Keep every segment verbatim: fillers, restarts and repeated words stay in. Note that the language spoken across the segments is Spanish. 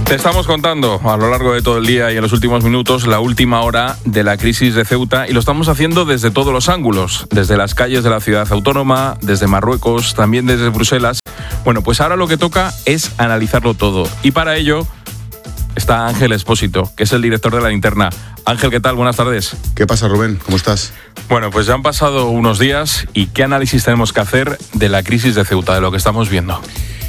Te estamos contando a lo largo de todo el día y en los últimos minutos la última hora de la crisis de Ceuta, y lo estamos haciendo desde todos los ángulos, desde las calles de la ciudad autónoma, desde Marruecos, también desde Bruselas. Bueno, pues ahora lo que toca es analizarlo todo, y para ello está Ángel Expósito, que es el director de La Linterna. Ángel, ¿qué tal? Buenas tardes. ¿Qué pasa, Rubén? ¿Cómo estás? Bueno, pues ya han pasado unos días, y ¿qué análisis tenemos que hacer de la crisis de Ceuta, de lo que estamos viendo?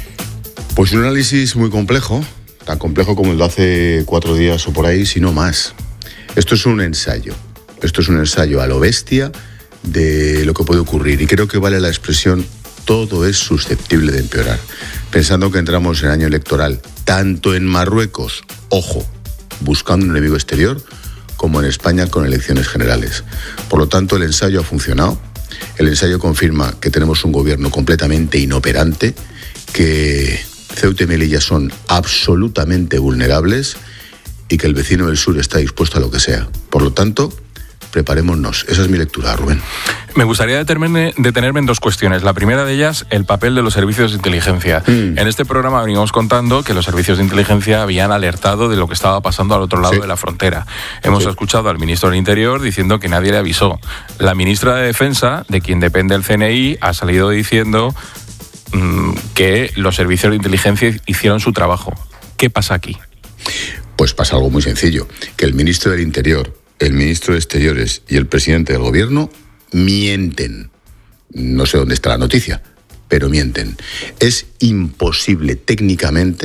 Pues un análisis muy complejo, tan complejo como el de hace cuatro días o por ahí, si no más. Esto es un ensayo, esto es un ensayo a lo bestia de lo que puede ocurrir, y creo que vale la expresión todo es susceptible de empeorar, pensando que entramos en año electoral, tanto en Marruecos, ojo, buscando un enemigo exterior, como en España con elecciones generales. Por lo tanto, el ensayo ha funcionado, el ensayo confirma que tenemos un gobierno completamente inoperante, que Ceuta y Melilla son absolutamente vulnerables y que el vecino del sur está dispuesto a lo que sea. Por lo tanto, preparémonos. Esa es mi lectura, Rubén. Me gustaría detenerme, detenerme en dos cuestiones. La primera de ellas, el papel de los servicios de inteligencia. Mm. En este programa veníamos contando que los servicios de inteligencia habían alertado de lo que estaba pasando al otro lado sí. de la frontera. Hemos sí. escuchado al ministro del Interior diciendo que nadie le avisó. La ministra de Defensa, de quien depende el C N I, ha salido diciendo mmm, que los servicios de inteligencia hicieron su trabajo. ¿Qué pasa aquí? Pues pasa algo muy sencillo, que el ministro del Interior, el ministro de Exteriores y el presidente del gobierno mienten. No sé dónde está la noticia, pero mienten. Es imposible técnicamente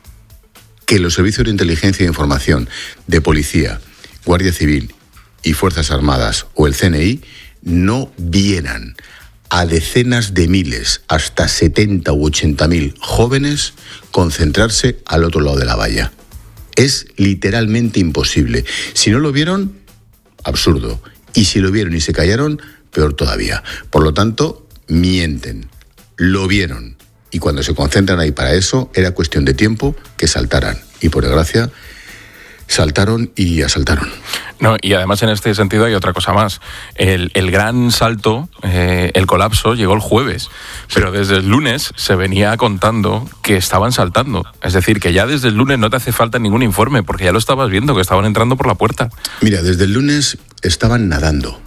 que los servicios de inteligencia e información de policía, Guardia Civil y Fuerzas Armadas o el C N I no vieran a decenas de miles, hasta setenta u ochenta mil jóvenes concentrarse al otro lado de la valla. Es literalmente imposible. Si no lo vieron, absurdo. Y si lo vieron y se callaron, peor todavía. Por lo tanto, mienten. Lo vieron. Y cuando se concentran ahí para eso, era cuestión de tiempo que saltaran. Y por desgracia, saltaron y asaltaron. No, y además en este sentido hay otra cosa más. El, el gran salto, eh, el colapso, llegó el jueves, pero desde el lunes se venía contando que estaban saltando. Es decir, que ya desde el lunes no te hace falta ningún informe, porque ya lo estabas viendo, que estaban entrando por la puerta. Mira, desde el lunes estaban nadando.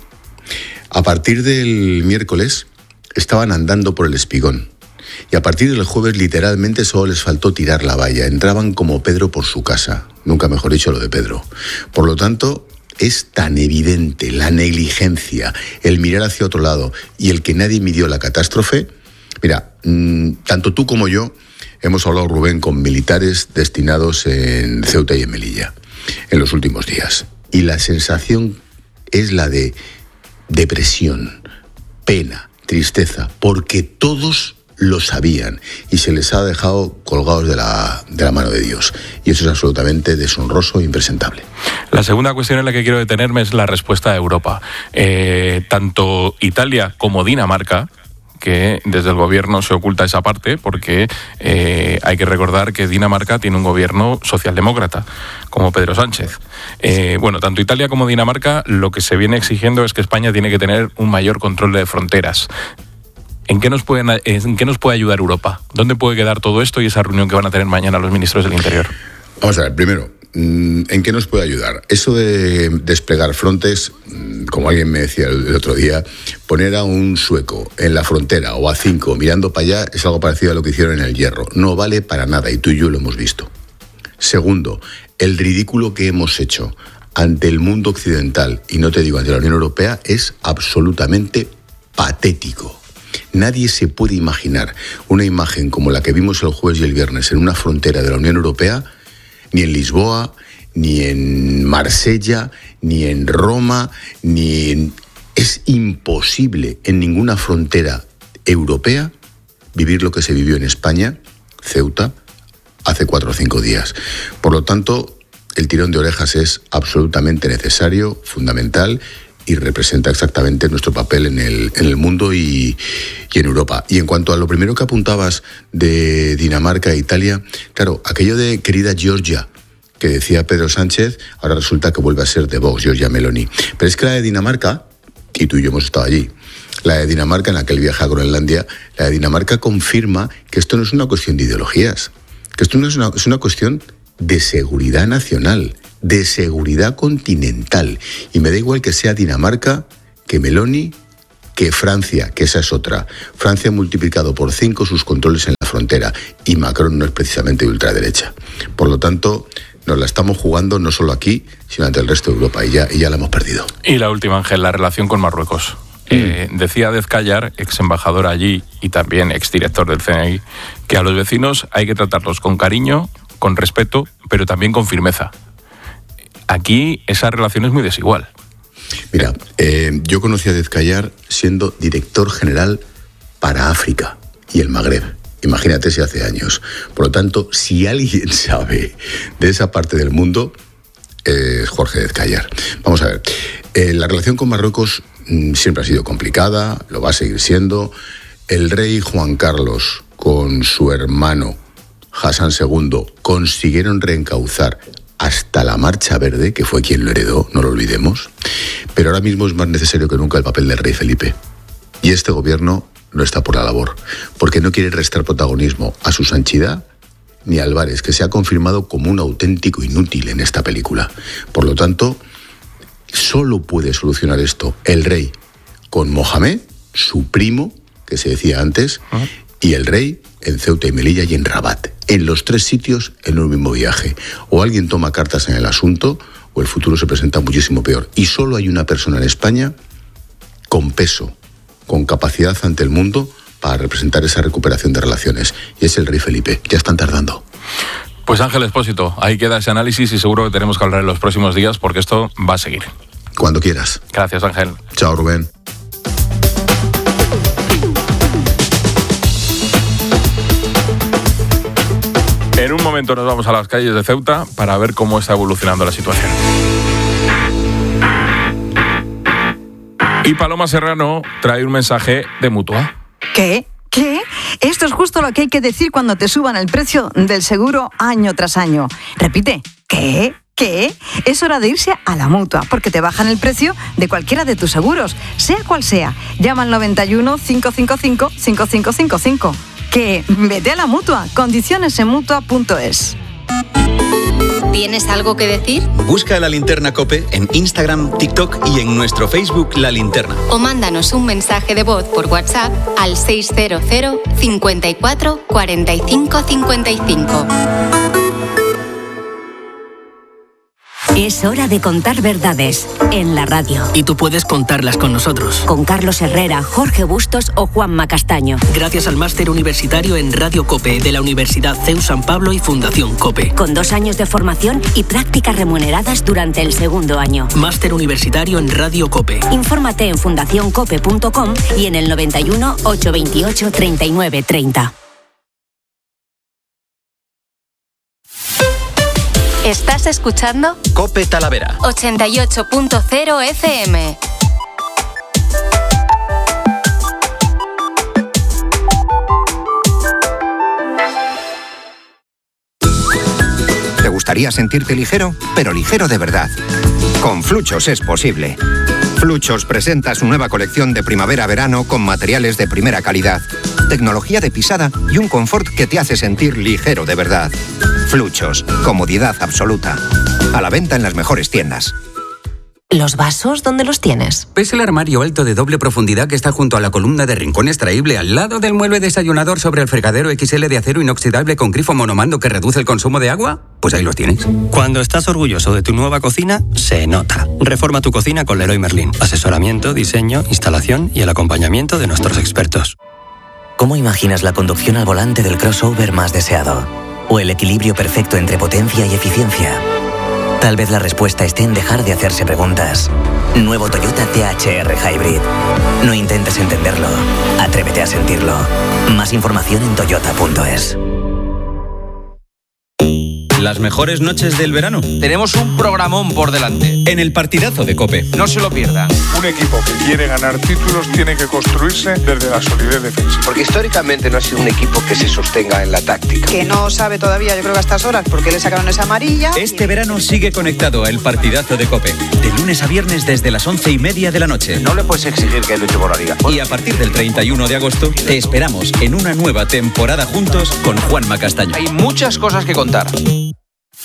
A partir del miércoles estaban andando por el espigón. Y a partir del jueves literalmente solo les faltó tirar la valla. Entraban como Pedro por su casa. Nunca mejor dicho lo de Pedro. Por lo tanto, es tan evidente la negligencia, el mirar hacia otro lado y el que nadie midió la catástrofe. Mira, mmm, tanto tú como yo hemos hablado, Rubén, con militares destinados en Ceuta y en Melilla en los últimos días. Y la sensación es la de depresión, pena, tristeza, porque todos lo sabían y se les ha dejado colgados de la, de la mano de Dios. Y eso es absolutamente deshonroso e impresentable. La segunda cuestión en la que quiero detenerme es la respuesta de Europa. Eh, tanto Italia como Dinamarca, que desde el gobierno se oculta esa parte, porque eh, hay que recordar que Dinamarca tiene un gobierno socialdemócrata, como Pedro Sánchez. Eh, bueno, tanto Italia como Dinamarca lo que se viene exigiendo es que España tiene que tener un mayor control de fronteras. ¿En qué nos puede, en qué nos puede ayudar Europa? ¿Dónde puede quedar todo esto y esa reunión que van a tener mañana los ministros del Interior? Vamos a ver, primero, ¿en qué nos puede ayudar? Eso de desplegar Frontex, como alguien me decía el otro día, poner a un sueco en la frontera o a cinco mirando para allá es algo parecido a lo que hicieron en el Hierro. No vale para nada y tú y yo lo hemos visto. Segundo, el ridículo que hemos hecho ante el mundo occidental, y no te digo ante la Unión Europea, es absolutamente patético. Nadie se puede imaginar una imagen como la que vimos el jueves y el viernes en una frontera de la Unión Europea, ni en Lisboa, ni en Marsella, ni en Roma, ni en... Es imposible en ninguna frontera europea vivir lo que se vivió en España, Ceuta, hace cuatro o cinco días. Por lo tanto, el tirón de orejas es absolutamente necesario, fundamental, y representa exactamente nuestro papel en el, en el mundo y, y en Europa. Y en cuanto a lo primero que apuntabas de Dinamarca e Italia, claro, aquello de querida Georgia, que decía Pedro Sánchez, ahora resulta que vuelve a ser de Vox, Giorgia Meloni. Pero es que la de Dinamarca, y tú y yo hemos estado allí, la de Dinamarca, en aquel viaje a Groenlandia, la de Dinamarca confirma que esto no es una cuestión de ideologías, que esto no es una, es una cuestión de seguridad nacional, de seguridad continental. Y me da igual que sea Dinamarca, que Meloni, que Francia, que esa es otra. Francia ha multiplicado por cinco sus controles en la frontera y Macron no es precisamente de ultraderecha. Por lo tanto, nos la estamos jugando no solo aquí, sino ante el resto de Europa, y ya, y ya la hemos perdido. Y la última, Ángel, la relación con Marruecos. Mm. Eh, decía Dezkayar, ex embajador allí y también ex director del C N I, que a los vecinos hay que tratarlos con cariño, con respeto, pero también con firmeza. Aquí esa relación es muy desigual. Mira, eh, yo conocí a Dezkayar siendo director general para África y el Magreb. Imagínate si hace años. Por lo tanto, si alguien sabe de esa parte del mundo, es Jorge Dezkayar. Vamos a ver, eh, la relación con Marruecos mmm, siempre ha sido complicada, lo va a seguir siendo. El rey Juan Carlos con su hermano Hassan segundo consiguieron reencauzar hasta la Marcha Verde, que fue quien lo heredó, no lo olvidemos. Pero ahora mismo es más necesario que nunca el papel del rey Felipe. Y este gobierno no está por la labor, porque no quiere restar protagonismo a su Sanchidad ni a Álvarez, que se ha confirmado como un auténtico inútil en esta película. Por lo tanto, solo puede solucionar esto el rey con Mohamed, su primo, que se decía antes, uh-huh. y el rey en Ceuta y Melilla y en Rabat. En los tres sitios en un mismo viaje. O alguien toma cartas en el asunto o el futuro se presenta muchísimo peor. Y solo hay una persona en España con peso, con capacidad ante el mundo para representar esa recuperación de relaciones. Y es el rey Felipe. Ya están tardando. Pues Ángel Expósito, ahí queda ese análisis y seguro que tenemos que hablar en los próximos días porque esto va a seguir. Cuando quieras. Gracias, Ángel. Chao, Rubén. En un momento nos vamos a las calles de Ceuta para ver cómo está evolucionando la situación. Y Paloma Serrano trae un mensaje de Mutua. ¿Qué? ¿Qué? Esto es justo lo que hay que decir cuando te suban el precio del seguro año tras año. Repite, ¿qué? ¿Qué? Es hora de irse a la Mutua, porque te bajan el precio de cualquiera de tus seguros, sea cual sea. Llama al noventa y uno, cinco cinco cinco, cinco cinco cinco cinco. Que vete a la Mutua. Condiciones en mutua punto es. ¿Tienes algo que decir? Busca La Linterna COPE en Instagram, TikTok y en nuestro Facebook La Linterna. O mándanos un mensaje de voz por WhatsApp al seis cero cero, cinco cuatro, cuatro cinco cinco cinco. Es hora de contar verdades en la radio. Y tú puedes contarlas con nosotros. Con Carlos Herrera, Jorge Bustos o Juanma Castaño. Gracias al máster universitario en Radio COPE de la Universidad C E U San Pablo y Fundación COPE. Con dos años de formación y prácticas remuneradas durante el segundo año. Máster universitario en Radio COPE. Infórmate en fundación cope punto com y en el noventa y uno, ochocientos veintiocho, treinta y nueve treinta. ¿Estás escuchando? COPE Talavera. ochenta y ocho punto cero F M. ¿Te gustaría sentirte ligero? Pero ligero de verdad. Con Fluchos es posible. Fluchos presenta su nueva colección de primavera-verano con materiales de primera calidad, tecnología de pisada y un confort que te hace sentir ligero de verdad. Fluchos, comodidad absoluta. A la venta en las mejores tiendas. ¿Los vasos dónde los tienes? Es el armario alto de doble profundidad que está junto a la columna de rincón extraíble, al lado del mueble desayunador sobre el fregadero equis ele de acero inoxidable con grifo monomando que reduce el consumo de agua. Pues ahí los tienes. Cuando estás orgulloso de tu nueva cocina, se nota. Reforma tu cocina con Leroy Merlin. Asesoramiento, diseño, instalación y el acompañamiento de nuestros expertos. ¿Cómo imaginas la conducción al volante del crossover más deseado? ¿O el equilibrio perfecto entre potencia y eficiencia? Tal vez la respuesta esté en dejar de hacerse preguntas. Nuevo Toyota T H R Hybrid. No intentes entenderlo. Atrévete a sentirlo. Más información en toyota punto es. Las mejores noches del verano. Tenemos un programón por delante. En el partidazo de COPE. No se lo pierdan. Un equipo que quiere ganar títulos tiene que construirse desde la solidez defensiva. Porque históricamente no ha sido un equipo que se sostenga en la táctica. Que no sabe todavía, yo creo que a estas horas, porque le sacaron esa amarilla. Este verano sigue conectado a el partidazo de COPE. De lunes a viernes desde las once y media de la noche. No le puedes exigir que luche por la liga. Y a partir del treinta y uno de agosto te esperamos en una nueva temporada juntos con Juanma Castaño. Hay muchas cosas que contar.